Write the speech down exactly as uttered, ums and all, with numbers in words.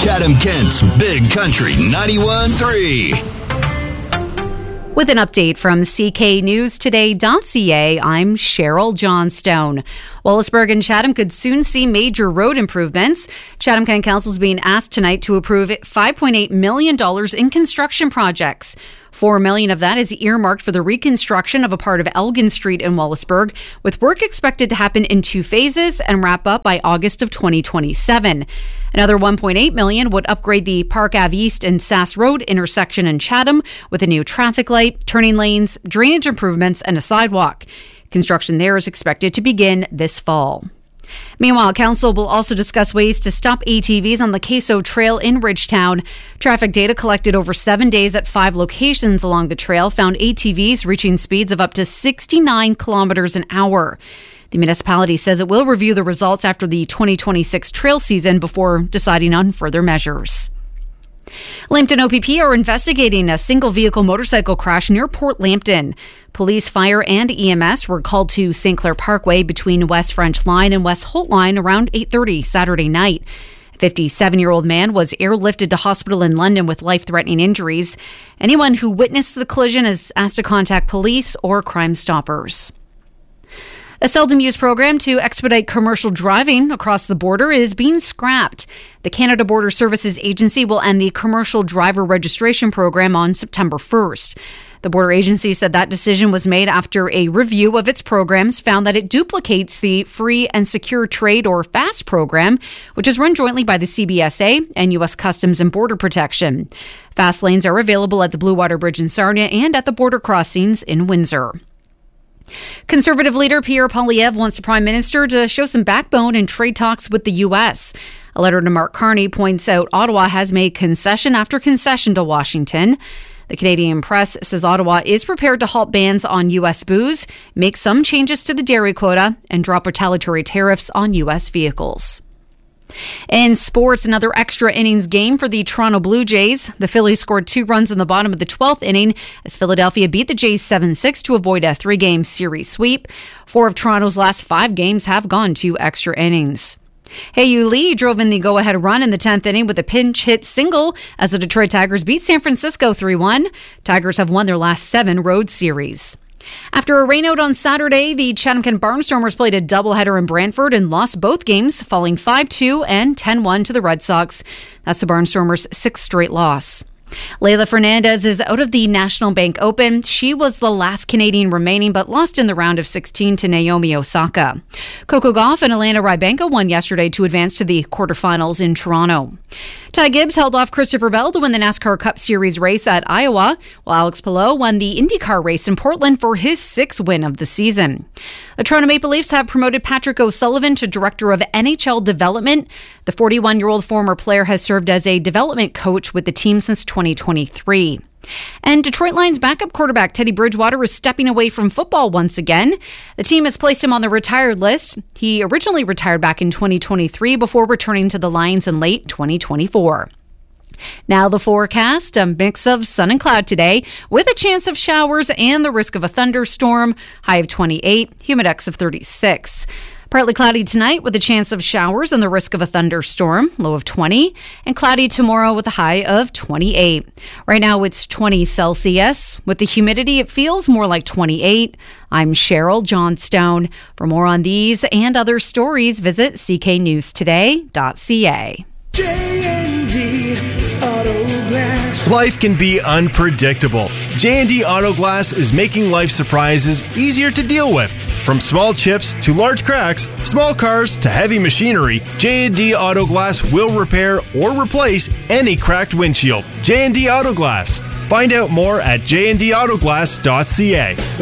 Chatham-Kent's Big Country ninety-one point three. With an update from C K News Today dot C A, I'm Cheryl Johnstone. Wallaceburg and Chatham could soon see major road improvements. Chatham-Kent Council is being asked tonight to approve five point eight million dollars in construction projects. four million dollars of that is earmarked for the reconstruction of a part of Elgin Street in Wallaceburg, with work expected to happen in two phases and wrap up by August of twenty twenty-seven. Another one point eight million dollars would upgrade the Park Avenue East and Sass Road intersection in Chatham with a new traffic light, turning lanes, drainage improvements, and a sidewalk. Construction there is expected to begin this fall. Meanwhile, Council will also discuss ways to stop A T Vs on the Queso Trail in Ridgetown. Traffic data collected over seven days at five locations along the trail found A T Vs reaching speeds of up to sixty-nine kilometers an hour. The municipality says it will review the results after the twenty twenty-six trail season before deciding on further measures. Lambton O P P are investigating a single-vehicle motorcycle crash near Port Lambton. Police, fire, and E M S were called to Saint Clair Parkway between West French Line and West Holt Line around eight thirty Saturday night. A fifty-seven-year-old man was airlifted to hospital in London with life-threatening injuries. Anyone who witnessed the collision is asked to contact police or Crime Stoppers. A seldom-used program to expedite commercial driving across the border is being scrapped. The Canada Border Services Agency will end the commercial driver registration program on September first. The border agency said that decision was made after a review of its programs found that it duplicates the Free and Secure Trade, or FAST program, which is run jointly by the C B S A and U S Customs and Border Protection. FAST lanes are available at the Blue Water Bridge in Sarnia and at the border crossings in Windsor. Conservative leader Pierre Poilievre wants the Prime Minister to show some backbone in trade talks with the U S. A letter to Mark Carney points out Ottawa has made concession after concession to Washington. The Canadian Press says Ottawa is prepared to halt bans on U S booze, make some changes to the dairy quota, and drop retaliatory tariffs on U S vehicles. In sports, another extra innings game for the Toronto Blue Jays. The Phillies scored two runs in the bottom of the twelfth inning as Philadelphia beat the Jays seven six to avoid a three-game series sweep. Four of Toronto's last five games have gone to extra innings. Hei-Yu Lee drove in the go-ahead run in the tenth inning with a pinch hit single as the Detroit Tigers beat San Francisco three one. Tigers have won their last seven road series. After a rainout on Saturday, the Chatham-Kent Barnstormers played a doubleheader in Brantford and lost both games, falling five two and ten one to the Red Sox. That's the Barnstormers' sixth straight loss. Leylah Fernandez is out of the National Bank Open. She was the last Canadian remaining, but lost in the round of sixteen to Naomi Osaka. Coco Gauff and Elena Rybanka won yesterday to advance to the quarterfinals in Toronto. Ty Gibbs held off Christopher Bell to win the NASCAR Cup Series race at Iowa, while Alex Palou won the IndyCar race in Portland for his sixth win of the season. The Toronto Maple Leafs have promoted Patrick O'Sullivan to Director of N H L Development. The forty-one-year-old former player has served as a development coach with the team since twenty twenty-three. And Detroit Lions backup quarterback Teddy Bridgewater is stepping away from football once again. The team has placed him on the retired list. He originally retired back in twenty twenty-three before returning to the Lions in late twenty twenty-four. Now the forecast, a mix of sun and cloud today with a chance of showers and the risk of a thunderstorm. High of twenty-eight, humidex of thirty-six. Partly cloudy tonight with a chance of showers and the risk of a thunderstorm, low of twenty, and cloudy tomorrow with a high of twenty-eight. Right now it's twenty Celsius. With the humidity, it feels more like twenty-eight. I'm Cheryl Johnstone. For more on these and other stories, visit c k news today dot c a. J and D Auto Glass. Life can be unpredictable. J and D Auto Glass is making life surprises easier to deal with. From small chips to large cracks, small cars to heavy machinery, J and D Auto Glass will repair or replace any cracked windshield. J and D Auto Glass. Find out more at j and d auto glass dot c a.